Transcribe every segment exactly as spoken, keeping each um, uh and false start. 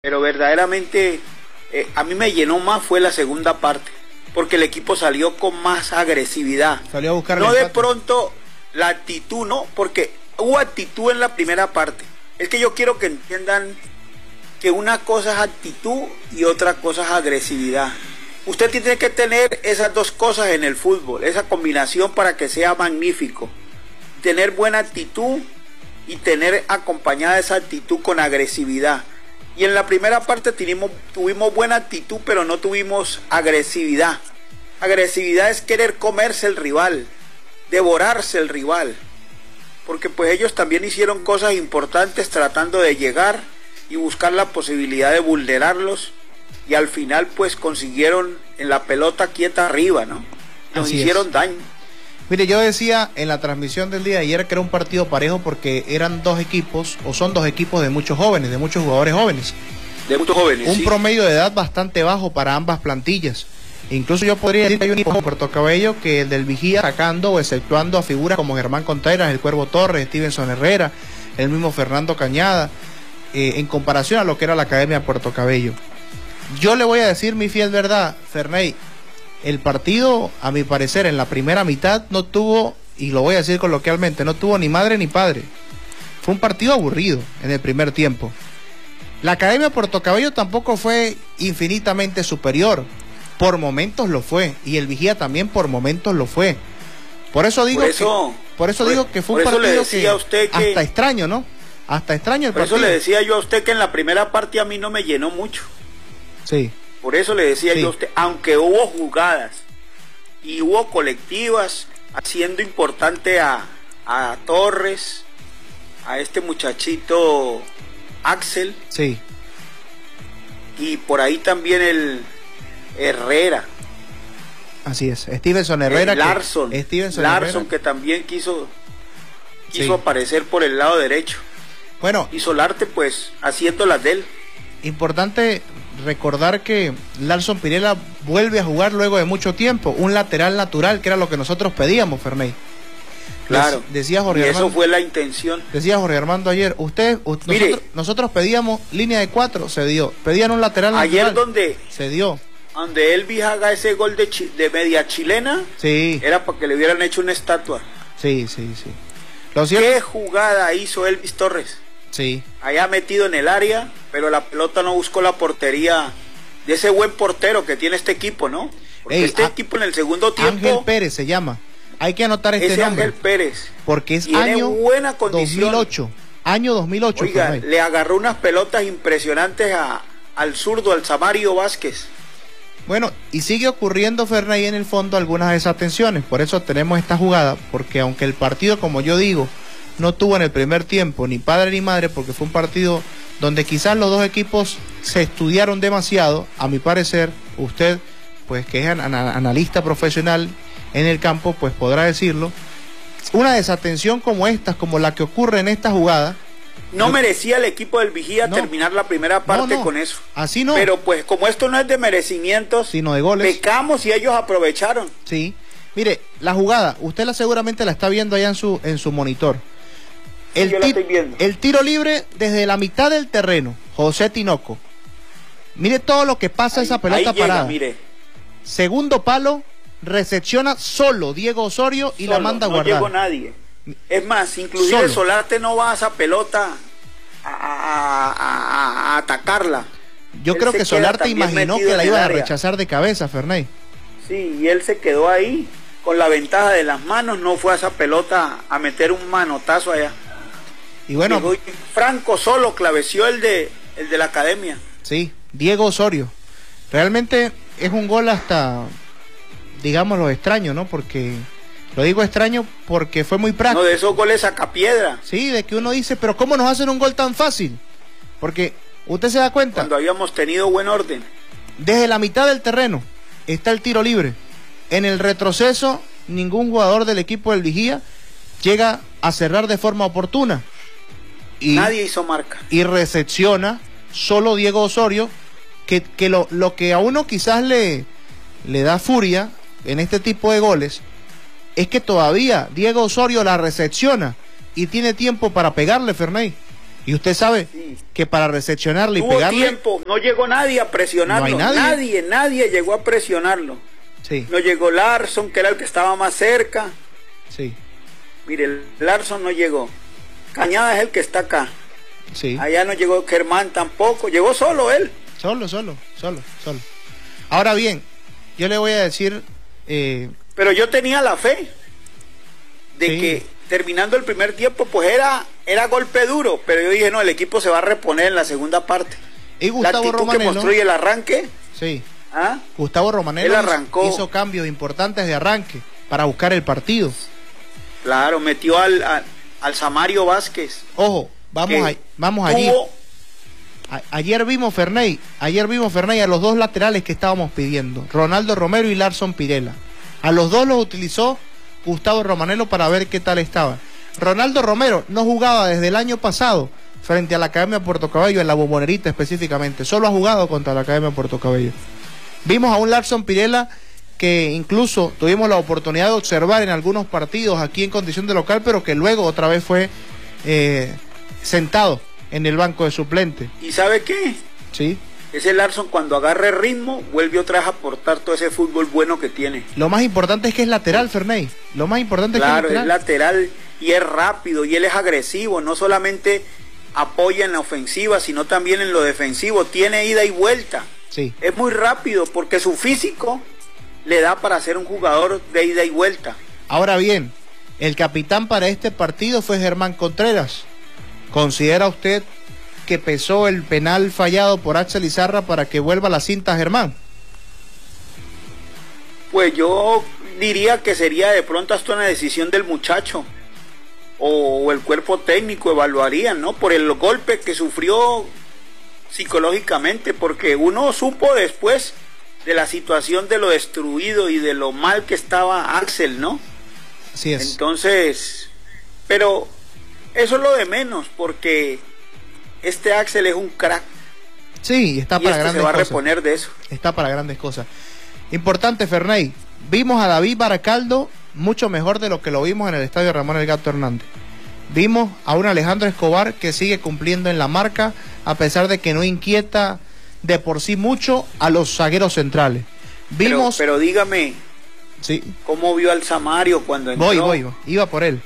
pero verdaderamente eh, a mí me llenó más fue la segunda parte, porque el equipo salió con más agresividad. Salió a buscar el No de empate. pronto la actitud, no, porque hubo actitud en la primera parte. Es que yo quiero que entiendan que una cosa es actitud y otra cosa es agresividad. Usted tiene que tener esas dos cosas en el fútbol, esa combinación para que sea magnífico. Tener buena actitud y tener acompañada esa actitud con agresividad. Y en la primera parte tuvimos, tuvimos buena actitud, pero no tuvimos agresividad. Agresividad es querer comerse el rival, devorarse el rival. Porque pues ellos también hicieron cosas importantes tratando de llegar y buscar la posibilidad de vulnerarlos. Y al final pues consiguieron en la pelota quieta arriba, ¿no? Nos Así hicieron es. daño. Mire, yo decía en la transmisión del día de ayer que era un partido parejo porque eran dos equipos, o son dos equipos de muchos jóvenes, de muchos jugadores jóvenes. De muchos jóvenes, Un sí. promedio de edad bastante bajo para ambas plantillas. Incluso yo podría decir que hay un equipo de Puerto Cabello que el del Vigía, sacando o exceptuando a figuras como Germán Contreras, el Cuervo Torres, Stevenson Herrera, el mismo Fernando Cañada, eh, en comparación a lo que era la Academia de Puerto Cabello. Yo le voy a decir mi fiel verdad, Ferney, el partido, a mi parecer, en la primera mitad no tuvo, y lo voy a decir coloquialmente, no tuvo ni madre ni padre. Fue un partido aburrido en el primer tiempo. La Academia de Puerto Cabello tampoco fue infinitamente superior, por momentos lo fue, y el Vigía también por momentos lo fue. Por eso digo, Por eso, que, por eso por, digo que fue un por eso le partido decía que, a usted que hasta extraño, ¿no? Hasta extraño el Por partido. eso le decía yo a usted que en la primera parte a mí no me llenó mucho. Sí. Por eso le decía Sí. yo a usted, aunque hubo jugadas y hubo colectivas haciendo importante a, a Torres, a este muchachito Axel, Sí. y por ahí también el Herrera, Así es. Stevenson Herrera. el Larson, que, Stevenson Larson Herrera. que también quiso, quiso Sí. aparecer por el lado derecho. Bueno, Y Solarte pues haciendo las de él. importante recordar que Larson Pirela vuelve a jugar luego de mucho tiempo, un lateral natural, que era lo que nosotros pedíamos, Ferney. Claro. Decía Jorge y Armando, eso fue la intención. decía Jorge Armando ayer, usted, usted Mire. nosotros, nosotros pedíamos línea de cuatro, se dio. Pedían un lateral Ayer natural, donde, se dio. donde Elvis haga ese gol de, chi- de media chilena, Sí, era para que le hubieran hecho una estatua. sí, sí, sí. Lo cierto, ¿Qué jugada hizo Elvis Torres? sí, Allá metido en el área, pero la pelota no buscó la portería de ese buen portero que tiene este equipo, ¿no? Porque Ey, este a- equipo en el segundo tiempo, Ángel Pérez se llama. Hay que anotar este ese nombre, Ángel Pérez, porque es tiene año buena condición. dos mil ocho. Año dos mil ocho, Oiga, Ferney. le agarró unas pelotas impresionantes a, al zurdo, al Samario Vázquez. Bueno, y sigue ocurriendo, Ferney, en el fondo algunas desatenciones. Por eso tenemos esta jugada, porque aunque el partido, como yo digo, no tuvo en el primer tiempo ni padre ni madre, porque fue un partido donde quizás los dos equipos se estudiaron demasiado, a mi parecer, usted, pues que es an- an- analista profesional en el campo, pues podrá decirlo. Una desatención como estas, como la que ocurre en esta jugada, No Yo- merecía el equipo del Vigía No. terminar la primera parte no, no, con eso. así no, Pero pues como esto no es de merecimientos, sino de goles. pecamos y ellos aprovecharon. Sí. Mire, la jugada, usted la seguramente la está viendo allá en su en su monitor. El, yo la ti- estoy viendo. el tiro libre desde la mitad del terreno, José Tinoco. Mire todo lo que pasa Ahí- esa pelota ahí llega, parada. mire, Segundo palo, recepciona solo Diego Osorio y la solo, manda a no guardar. llegó nadie. Es más, inclusive Solo. Solarte no va a esa pelota a, a- a- a atacarla. Yo Él creo se que queda Solarte también imaginó metido que en la el iban a área. rechazar de cabeza, Ferney. Sí, y él se quedó ahí con la ventaja de las manos, no fue a esa pelota a meter un manotazo allá. Y bueno, Llegó y Franco solo claveció el de el de la academia. sí, Diego Osorio. Realmente es un gol hasta, digámoslo, extraño, ¿no? Porque, lo digo extraño porque fue muy práctico. No, de esos goles saca piedra. Sí, de que uno dice, pero ¿cómo nos hacen un gol tan fácil? Porque usted se da cuenta, Cuando habíamos tenido buen orden. desde la mitad del terreno está el tiro libre. En el retroceso, ningún jugador del equipo del Vigía llega a cerrar de forma oportuna. Y, Nadie hizo marca. y recepciona solo Diego Osorio, que, que lo, lo que a uno quizás le, le da furia en este tipo de goles es que todavía Diego Osorio la recepciona y tiene tiempo para pegarle, Ferney. Y usted sabe sí. que para recepcionarle y Tuvo pegarle... tiempo, no llegó nadie a presionarlo. No hay nadie. nadie, nadie llegó a presionarlo. Sí. No llegó Larson, que era el que estaba más cerca. Sí. Mire, Larson no llegó. Cañada es el que está acá. Sí. Allá no llegó Germán tampoco. Llegó solo él. Solo, solo, solo, solo. Ahora bien, yo le voy a decir... Eh... Pero yo tenía la fe de sí. que terminando el primer tiempo, pues era, era golpe duro. Pero yo dije, no, el equipo se va a reponer en la segunda parte. Y Gustavo la actitud Romanello, que mostró y el arranque. Sí. ¿Ah? Gustavo Romanello él arrancó. hizo cambios importantes de arranque para buscar el partido. Claro, metió al, al, al Samario Vázquez. Ojo, vamos, a, vamos allí. A, ayer vimos Ferney, ayer vimos Ferney a los dos laterales que estábamos pidiendo, Ronaldo Romero y Larson Pirela. A los dos los utilizó Gustavo Romanello para ver qué tal estaba. Ronaldo Romero no jugaba desde el año pasado frente a la Academia Puerto Cabello, en la Bombonerita específicamente. Solo ha jugado contra la Academia Puerto Cabello. Vimos a un Larson Pirela que incluso tuvimos la oportunidad de observar en algunos partidos aquí en condición de local, pero que luego otra vez fue eh, sentado en el banco de suplente. ¿Y sabe qué? Sí. Ese Larson, cuando agarre ritmo, vuelve otra vez a aportar todo ese fútbol bueno que tiene. Lo más importante es que es lateral, Ferney. Lo más importante claro, es que es lateral. es lateral y es rápido y él es agresivo. No solamente apoya en la ofensiva, sino también en lo defensivo. Tiene ida y vuelta. Sí. Es muy rápido porque su físico le da para ser un jugador de ida y vuelta. Ahora bien, el capitán para este partido fue Germán Contreras. ¿Considera usted que pesó el penal fallado por Axel Izarra para que vuelva la cinta a Germán? Pues yo diría que sería de pronto hasta una decisión del muchacho o, o el cuerpo técnico evaluarían, ¿no? Por el golpe que sufrió psicológicamente, porque uno supo después de la situación de lo destruido y de lo mal que estaba Axel, ¿no? Así es. Entonces, pero eso es lo de menos, porque este Axel es un crack. Sí, está para y este grandes se va a cosas. reponer de eso. Está para grandes cosas. Importante, Ferney. Vimos a David Baracaldo mucho mejor de lo que lo vimos en el estadio Ramón El Gato Hernández. Vimos a un Alejandro Escobar que sigue cumpliendo en la marca, a pesar de que no inquieta de por sí mucho a los zagueros centrales. Vimos... Pero, pero dígame, sí. ¿cómo vio al Samario cuando entró? Voy, voy, iba por él.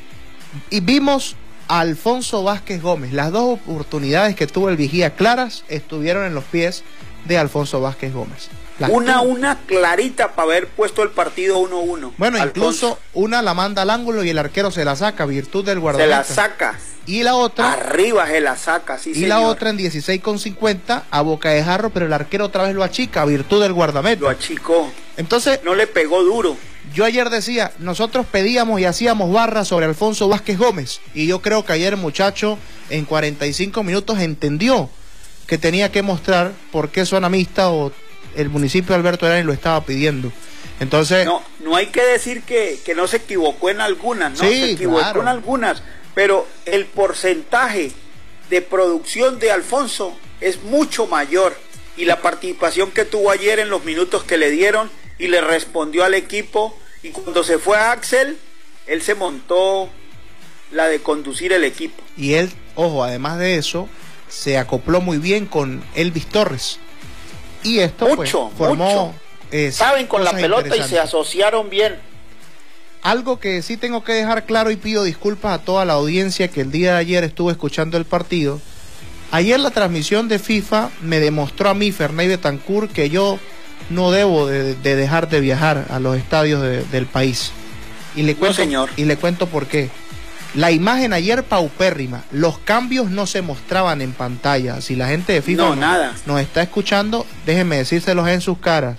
Y vimos a Alfonso Vázquez Gómez. Las dos oportunidades que tuvo el Vigía claras estuvieron en los pies de Alfonso Vázquez Gómez. Las una, tuvo. una clarita para haber puesto el partido uno uno. Bueno, Alfonso. Incluso una la manda al ángulo y el arquero se la saca, virtud del guardameta. Se la saca. Y la otra... Arriba se la saca, sí, Y señor. la otra en dieciséis con cincuenta a boca de jarro, pero el arquero otra vez lo achica, virtud del guardameta. Lo achicó. Entonces... No le pegó duro. Yo ayer decía, nosotros pedíamos y hacíamos barras sobre Alfonso Vázquez Gómez. Y yo creo que ayer el muchacho en cuarenta y cinco minutos entendió que tenía que mostrar por qué Zona Mixta o el municipio de Alberto Hernández lo estaba pidiendo. Entonces... No, no hay que decir que, que no se equivocó en algunas, ¿no? Sí, se equivocó claro. en algunas, pero el porcentaje de producción de Alfonso es mucho mayor. Y la participación que tuvo ayer en los minutos que le dieron y le respondió al equipo, y cuando se fue a Axel, él se montó la de conducir el equipo. Y él, ojo, además de eso, se acopló muy bien con Elvis Torres. Y esto mucho, pues, formó... mucho. Eh, Saben con la pelota y se asociaron bien. Algo que sí tengo que dejar claro y pido disculpas a toda la audiencia que el día de ayer estuvo escuchando el partido. Ayer la transmisión de FIFA me demostró a mí, Ferney Betancourt, que yo no debo de, de dejar de viajar a los estadios de, del país. Y le cuento, no, señor. Y le cuento por qué. La imagen ayer paupérrima, los cambios no se mostraban en pantalla. Si la gente de FIFA no, nos, nada. nos está escuchando, déjenme decírselos en sus caras.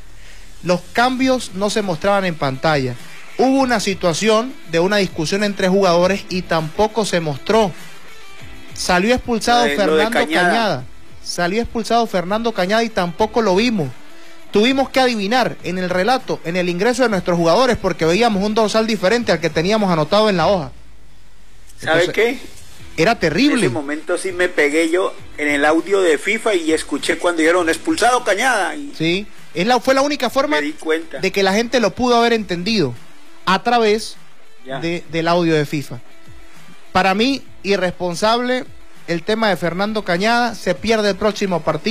Los cambios no se mostraban en pantalla. Hubo una situación de una discusión entre jugadores y tampoco se mostró. Salió expulsado de, Fernando Cañada. Cañada. Salió expulsado Fernando Cañada y tampoco lo vimos. Tuvimos que adivinar en el relato, en el ingreso de nuestros jugadores, porque veíamos un dorsal diferente al que teníamos anotado en la hoja. ¿Sabe Entonces, qué? Era terrible. En ese momento sí me pegué yo en el audio de FIFA y escuché cuando dijeron expulsado Cañada. Y sí, es la, fue la única forma me di cuenta. de que la gente lo pudo haber entendido a través de, del audio de FIFA. Para mí, irresponsable el tema de Fernando Cañada, se pierde el próximo partido.